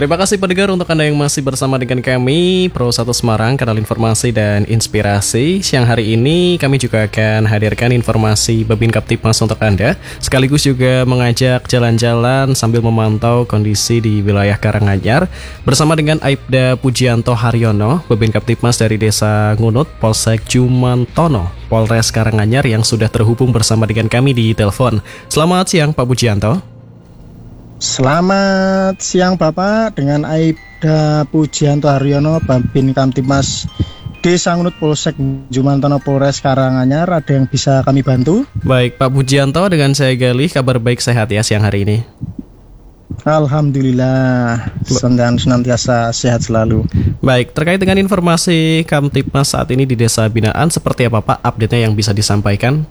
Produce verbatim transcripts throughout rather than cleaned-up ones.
Terima kasih pendengar untuk Anda yang masih bersama dengan kami Pro satu Semarang, kanal informasi dan inspirasi. Siang hari ini kami juga akan hadirkan informasi Babin Kaptipmas untuk Anda, sekaligus juga mengajak jalan-jalan sambil memantau kondisi di wilayah Karanganyar bersama dengan Aibda Pujianto Haryono, Babin Kaptipmas dari Desa Ngunut, Polsek Jumantono, Polres Karanganyar yang sudah terhubung bersama dengan kami di telepon. Selamat siang Pak Pujianto. Selamat siang Bapak, dengan Aibda Pujianto Haryono, Babin Kamtipmas Desa Ngunut, Polsek Jumantono, Polres Karanganyar. Ada yang bisa kami bantu? Baik Pak Pujianto, dengan saya Galih, kabar baik sehat ya siang hari ini? Alhamdulillah, dan senantiasa sehat selalu. Baik, terkait dengan informasi Kamtipmas saat ini di Desa Binaan, seperti apa Pak update-nya yang bisa disampaikan?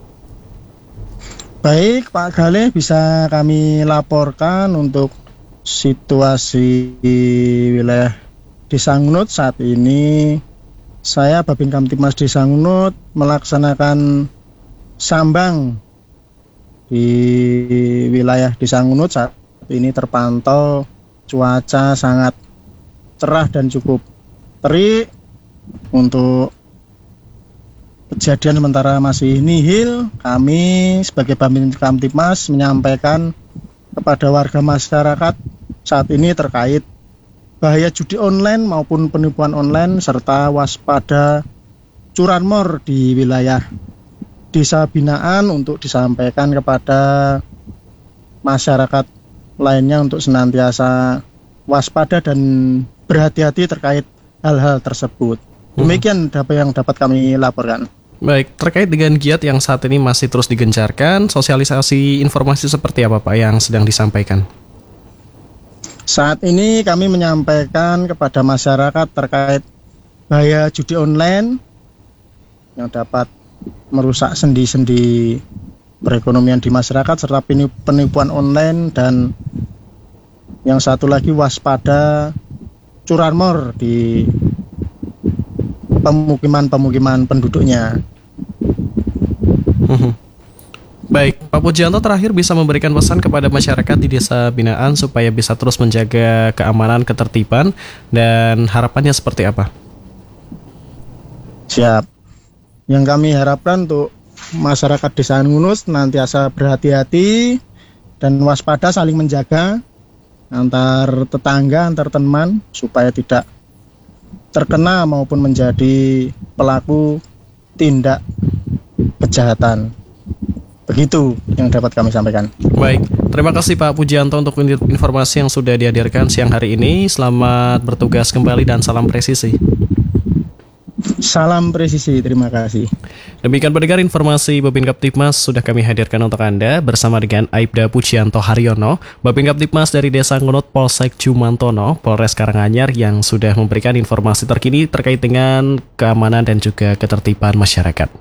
Baik Pak Galih, bisa kami laporkan untuk situasi wilayah Desa Ngunut saat ini. Saya Babin Kamtipmas Desa Ngunut melaksanakan sambang di wilayah Desa Ngunut. Saat ini terpantau cuaca sangat cerah dan cukup terik. Untuk kejadian sementara masih nihil, kami sebagai Babin Kamtipmas menyampaikan kepada warga masyarakat saat ini terkait bahaya judi online maupun penipuan online serta waspada curanmor di wilayah Desa Binaan untuk disampaikan kepada masyarakat lainnya untuk senantiasa waspada dan berhati-hati terkait hal-hal tersebut. Demikian apa yang dapat kami laporkan. Baik, terkait dengan giat yang saat ini masih terus digencarkan, sosialisasi informasi seperti apa Pak yang sedang disampaikan? Saat ini kami menyampaikan kepada masyarakat terkait bahaya judi online yang dapat merusak sendi-sendi perekonomian di masyarakat serta penipuan online, dan yang satu lagi waspada curanmor di pemukiman-pemukiman penduduknya. Baik, Pak Pujianto, terakhir bisa memberikan pesan kepada masyarakat di Desa Binaan supaya bisa terus menjaga keamanan, ketertiban, dan harapannya seperti apa? Siap. Yang kami harapkan untuk masyarakat Desa Ngunut nantiasa berhati-hati dan waspada, saling menjaga antar tetangga, antar teman, supaya tidak terkena maupun menjadi pelaku tindak kejahatan. Begitu yang dapat kami sampaikan. Baik, terima kasih Pak Pujianto untuk informasi yang sudah dihadirkan siang hari ini. Selamat bertugas kembali dan salam presisi. Salam presisi, terima kasih. Demikian pendengar informasi Babin Kamtipmas sudah kami hadirkan untuk Anda bersama dengan Aibda Pujianto Haryono, Babin Kamtipmas dari Desa Ngunut, Polsek Jumantono, Polres Karanganyar, yang sudah memberikan informasi terkini terkait dengan keamanan dan juga ketertiban masyarakat.